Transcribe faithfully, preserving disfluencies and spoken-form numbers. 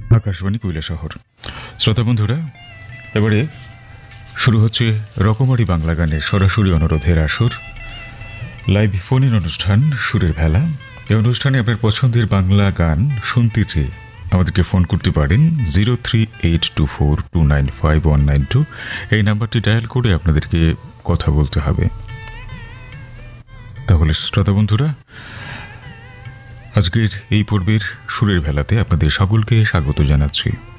আকাশবাণী কৈলাসহর। শ্রোতা বন্ধুরা, এবারে শুরু হচ্ছে রকমারি বাংলা গানের সরাসরি অনুরোধের আসর, লাইভ ফোন ইন অনুষ্ঠান সুরের ভেলা। এই অনুষ্ঠানে আপনার পছন্দের বাংলা গান শুনতে চেয়ে আমাদেরকে ফোন করতে পারেন zero three eight two four two nine five one nine two. এই নাম্বারটি ডায়াল করে আপনাদেরকে কথা বলতে হবে। তাহলে শ্রোতা বন্ধুরা, আজকের এই পর্বের সুরের ভেলাতে আপনাদের সকলকে স্বাগত জানাচ্ছি।